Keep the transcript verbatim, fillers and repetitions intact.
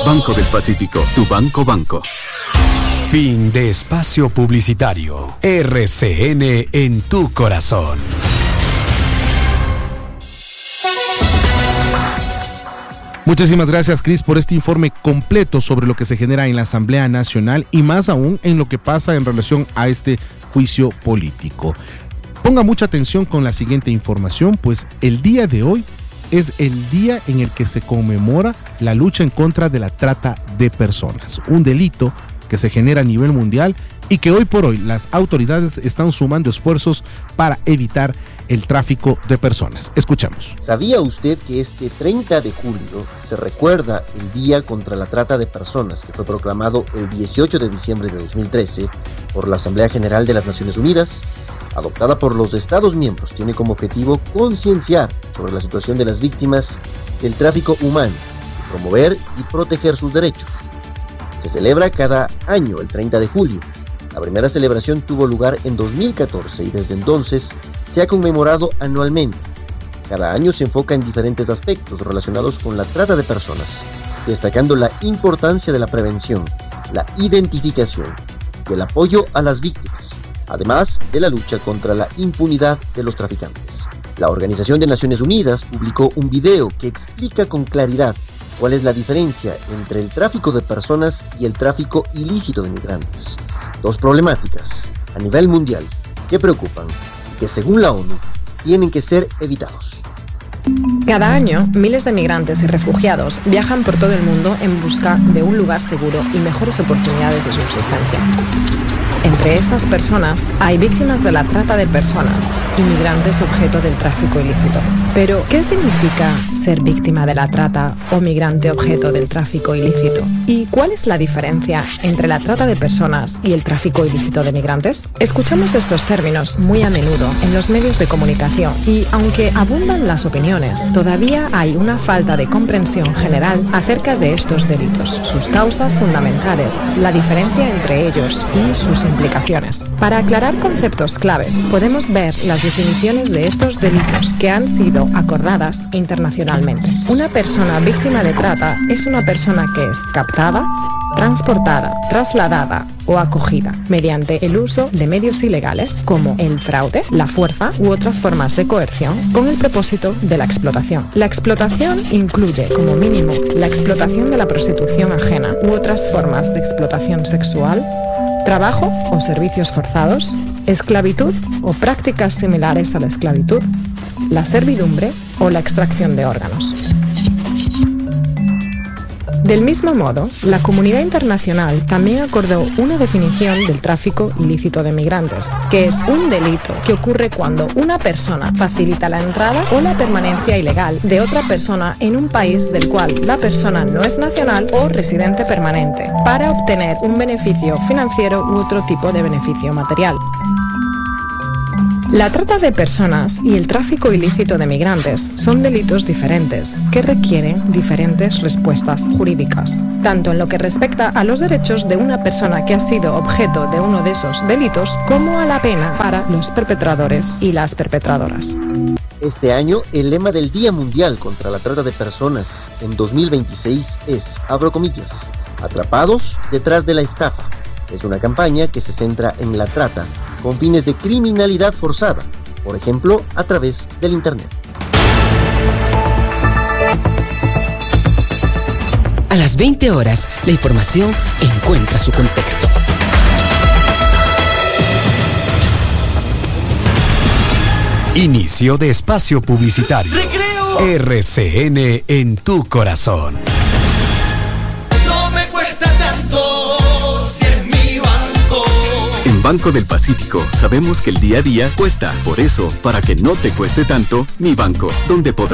Banco del Pacífico, tu banco banco. Fin de espacio publicitario. R C N en tu corazón. Muchísimas gracias, Cris, por este informe completo sobre lo que se genera en la Asamblea Nacional y más aún en lo que pasa en relación a este juicio político. Ponga mucha atención con la siguiente información, pues el día de hoy es el día en el que se conmemora la lucha en contra de la trata de personas, un delito que se genera a nivel mundial y que hoy por hoy las autoridades están sumando esfuerzos para evitar el tráfico de personas. Escuchamos. ¿Sabía usted que este treinta de julio se recuerda el Día contra la Trata de Personas, que fue proclamado el dieciocho de diciembre de dos mil trece por la Asamblea General de las Naciones Unidas? Adoptada por los Estados miembros, tiene como objetivo concienciar sobre la situación de las víctimas del tráfico humano, promover y proteger sus derechos. Se celebra cada año el treinta de julio. La primera celebración tuvo lugar en dos mil catorce y desde entonces se ha conmemorado anualmente. Cada año se enfoca en diferentes aspectos relacionados con la trata de personas, destacando la importancia de la prevención, la identificación y el apoyo a las víctimas, además de la lucha contra la impunidad de los traficantes. La Organización de Naciones Unidas publicó un video que explica con claridad cuál es la diferencia entre el tráfico de personas y el tráfico ilícito de migrantes. Dos problemáticas a nivel mundial que preocupan y que, según la ONU, tienen que ser evitados. Cada año, miles de migrantes y refugiados viajan por todo el mundo en busca de un lugar seguro y mejores oportunidades de subsistencia. Entre estas personas hay víctimas de la trata de personas y migrantes objeto del tráfico ilícito. Pero, ¿qué significa ser víctima de la trata o migrante objeto del tráfico ilícito? ¿Y cuál es la diferencia entre la trata de personas y el tráfico ilícito de migrantes? Escuchamos estos términos muy a menudo en los medios de comunicación y, aunque abundan las opiniones, todavía hay una falta de comprensión general acerca de estos delitos, sus causas fundamentales, la diferencia entre ellos y sus implicaciones. Para aclarar conceptos claves, podemos ver las definiciones de estos delitos que han sido acordadas internacionalmente. Una persona víctima de trata es una persona que es captada, transportada, trasladada o acogida mediante el uso de medios ilegales como el fraude, la fuerza u otras formas de coerción con el propósito de la explotación. La explotación incluye como mínimo la explotación de la prostitución ajena u otras formas de explotación sexual, trabajo o servicios forzados, esclavitud o prácticas similares a la esclavitud, la servidumbre o la extracción de órganos. Del mismo modo, la comunidad internacional también acordó una definición del tráfico ilícito de migrantes, que es un delito que ocurre cuando una persona facilita la entrada o la permanencia ilegal de otra persona en un país del cual la persona no es nacional o residente permanente, para obtener un beneficio financiero u otro tipo de beneficio material. La trata de personas y el tráfico ilícito de migrantes son delitos diferentes que requieren diferentes respuestas jurídicas, tanto en lo que respecta a los derechos de una persona que ha sido objeto de uno de esos delitos como a la pena para los perpetradores y las perpetradoras. Este año, el lema del Día Mundial contra la Trata de Personas en dos mil veintiséis es, abro comillas, atrapados detrás de la estafa. Es una campaña que se centra en la trata con fines de criminalidad forzada, por ejemplo, a través del Internet. A las veinte horas, la información encuentra su contexto. Inicio de espacio publicitario. ¡Recreo! R C N en tu corazón. No me cuesta tanto si es mi banco. En Banco del Pacífico sabemos que el día a día cuesta. Por eso, para que no te cueste tanto, mi banco, donde podrás